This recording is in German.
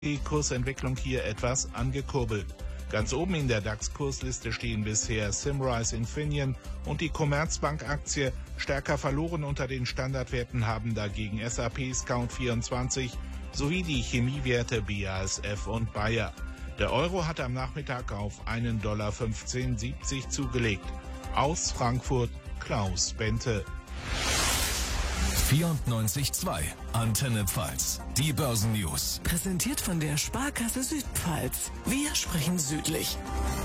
die Kursentwicklung hier etwas angekurbelt. Ganz oben in der DAX-Kursliste stehen bisher Symrise, Infineon und die Commerzbank-Aktie. Stärker verloren unter den Standardwerten haben dagegen SAP, Scout24 sowie die Chemiewerte BASF und Bayer. Der Euro hat am Nachmittag auf $1,1570 zugelegt. Aus Frankfurt Klaus Bente. 94.2 Antenne Pfalz, die Börsennews. Präsentiert von der Sparkasse Südpfalz. Wir sprechen südlich.